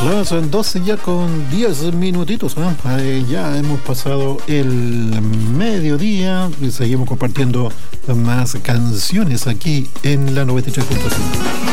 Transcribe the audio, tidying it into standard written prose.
Las 12 ya con 10 minutitos, ¿no? Ya hemos pasado el mediodía y seguimos compartiendo más canciones aquí en la 93.5.